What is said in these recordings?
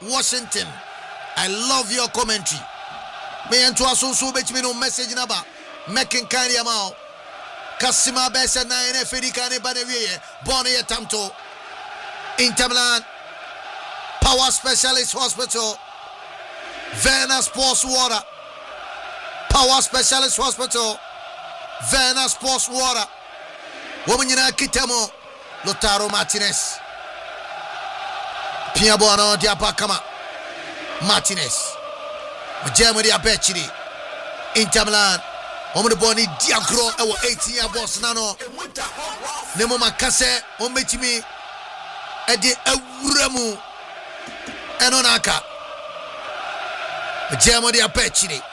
Washington. I love your commentary. Me and to aso bet me no message number. Making kind amount. Kasima Bessa 9 Fedicane Banewie. Bonnie Tamto. Inter Milan. Power Specialist Hospital. Verna Sports Water. Power Specialist Hospital. Verna Sports Water. Woman Kitamo. Lautaro Martinez. Piabuano Diapakama. Martinez. Germany Abechiri. Inter Milan. Woman Boni Diagro. Our 18-year boss Nano. Nemo Makase. Ometimi. Edi Ewuremu. Enonaka. Germany Abechiri.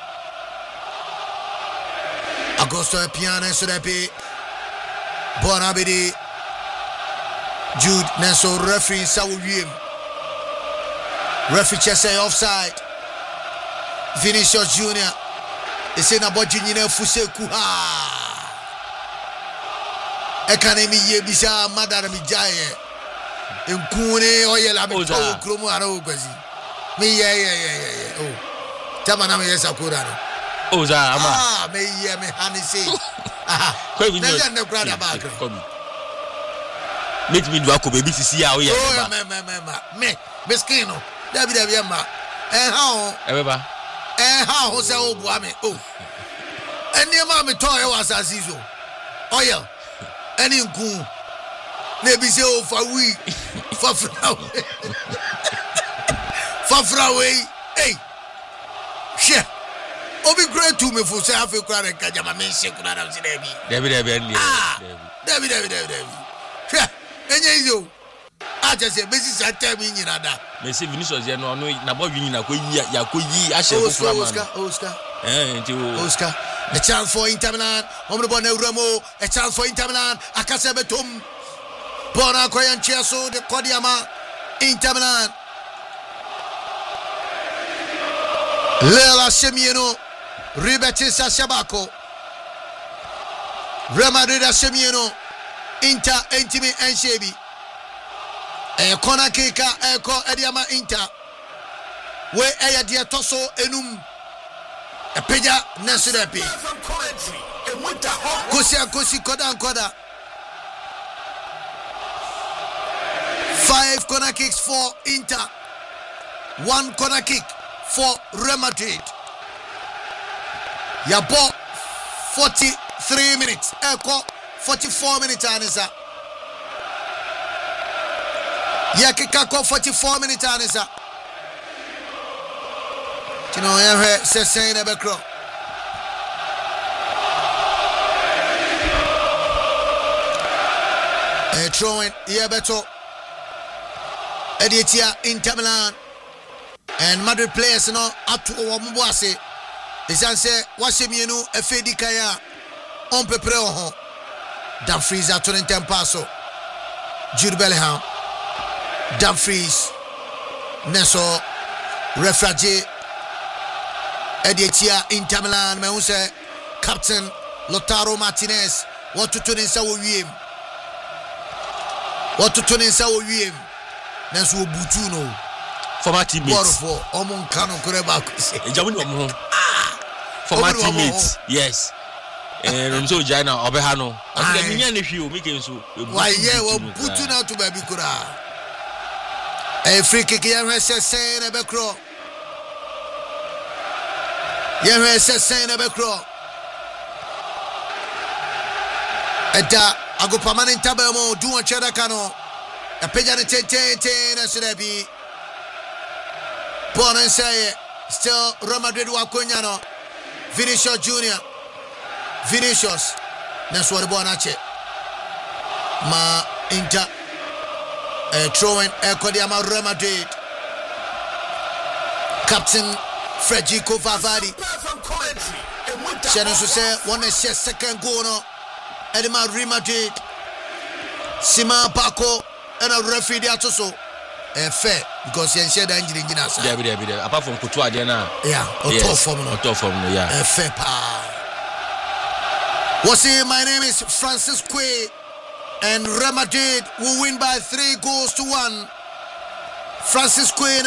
Augusto Piano Sudepi. Bonabidi. Jude Nelson referee Sawuim. Referee say offside. Vinicius Junior. They say na boji nyina fuseku ha. Ekanemi ye bisa madara mi jaye. Enkune oyela mi to kromu ara ogwazi. Me ye. Oh. Tama na me yesakura no. Oza ama. Ah, me ye me hanisi. Ah. Na na brother back. Meet me do ako baby sisi ya o ye ba. Me miskino. Dabi amba. How? Ebeba. How say o bua me. Oh. Eni ma me to e was asizo. Oya. Eni nku. Na bi say o fa wi. Fa frawe. Hey. She. Obi great to me for say afi kura re kajama me she kuna na si debi. Debi. Debi. She. Enye izo. Aja se besi sa time nyina da. Me se Vinicius ye no na bo wi nyina ko yi ya ko yi a she ko fura man. Oscar. Nti Oscar. A chance for Inter Milan. Omre bon Euramo. A chance for Inter Milan. Akase betum. Bona koyan cheso de Kodiama. Inter Milan. Lela Semieno. Ribetis Shabako. Real Madrid Semieno. Inter Intimi Enshebi. Corner kick eko Ediama Inter. We eya dia toso enum. Epeja Nesudepi. Kosi koda. 5 corner kicks for Inter. 1 corner kick for Real Madrid. Yabo 43 minutes. Eko 44 minutes anisa. Yakika 44 minutes anisa. You know, I say na bekro. Throwing Yebeto. Editia Inter Milan. And Madrid players no atu omboase. Isanse washemienu efedi kaya on pepre ho. Dumfries at 20 passo. Jude Bellingham. Dumfries. Neso. Refrage. Editia Inter Milan. Me say Captain Lautaro Martinez. What to turn in sa wiem. Neso Butuno. Former teammates. For Omon Kano Kureba. Ejawuni omo. Former teammates. Yes. Romzo Jana Obehano. Obi nya ne hwi o make nso. Why yeah, we butu na to baby kura. A free kick here say na bekro. Here say na bekro. Eda ago permanent tabemo do one cheda kano. A peja ne ten na sudebi. Bonan say still Real Madrid wa konya no. Vinicius Junior. Vinicius. That's what the ball nache. Ma Inter. Throwing Kodiama Real Madrid. Captain Federico Valverde. Shannon say one second goal no. Edema Real Madrid. Sima Paco and a referee there also. Fair because you said that injury in us. Yeah. Apart from Couture, yeah, top form, yeah. Fair pa. What's it? My name is Francis Quay, and Real Madrid will win by 3-1. Francis Quay.